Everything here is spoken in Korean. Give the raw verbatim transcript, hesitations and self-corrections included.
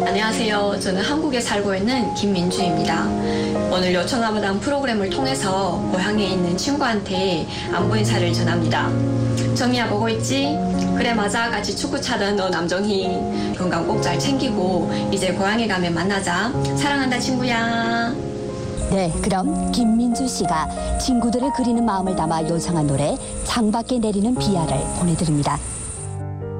안녕하세요. 저는 한국에 살고 있는 김민주입니다. 오늘 요청하마당 프로그램을 통해서 고향에 있는 친구한테 안부 인사를 전합니다. 정희야, 보고 있지? 그래, 맞아. 같이 축구 차던 너 남정희. 건강 꼭 잘 챙기고 이제 고향에 가면 만나자. 사랑한다, 친구야. 네, 그럼 김민주 씨가 친구들을 그리는 마음을 담아 요청한 노래 창밖에 내리는 비아를 보내드립니다.